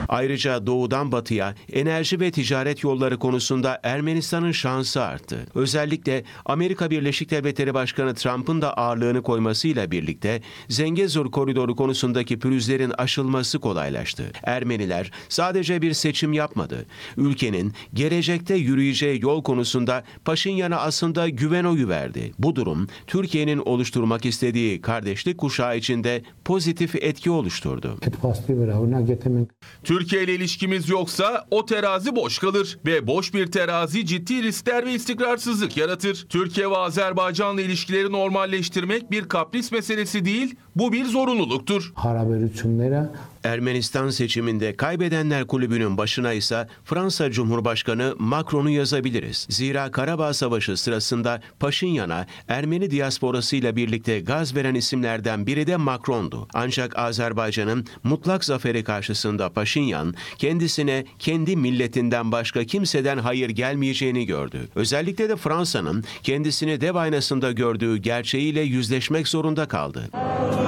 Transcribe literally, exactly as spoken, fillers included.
Ayrıca doğudan batıya enerji ve ticaret yolları konusunda Ermenistan'ın şansı arttı. Özellikle Amerika Birleşik Devletleri Başkanı Trump'ın da ağırlığını koymasıyla birlikte Zengezur koridoru konusundaki pürüzlerin aşılması kolaylaştı. Ermeniler sadece bir seçim yapmadı. Ülkenin gelecekte yürüyeceği yol konusunda Paşinyan'a aslında güven oyu verdi. Bu durum Türkiye'nin oluşturmak istediği kardeşlik kuşağı içinde pozitif etki oluşturdu. Türkiye ile ilişkimiz yoksa o terazi boş kalır ve boş bir terazi ciddi riskler ve istikrarsızlık yaratır. Türkiye ve Azerbaycan'la ilişkileri normalleştirmek bir kapris meselesi değil, bu bir zorunluluktur. Ermenistan seçiminde kaybedenler kulübünün başına ise Fransa Cumhurbaşkanı Macron'u yazabiliriz. Zira Karabağ Savaşı sırasında Paşinyan'a Ermeni diasporasıyla birlikte gaz veren isimlerden biri de Macron'du. Ancak Azerbaycan'ın mutlak zaferi karşısında Paşinyan kendisine kendi milletinden başka kimseden hayır gelmeyeceğini gördü. Özellikle de Fransa'nın kendisini dev aynasında gördüğü gerçeğiyle yüzleşmek zorunda kaldı.